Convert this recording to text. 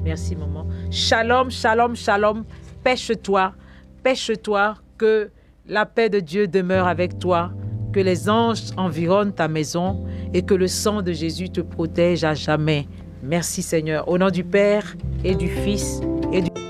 Merci, maman. Shalom, shalom, shalom. Pêche-toi, que la paix de Dieu demeure avec toi, que les anges environnent ta maison et que le sang de Jésus te protège à jamais. Merci, Seigneur. Au nom du Père et du Fils et du...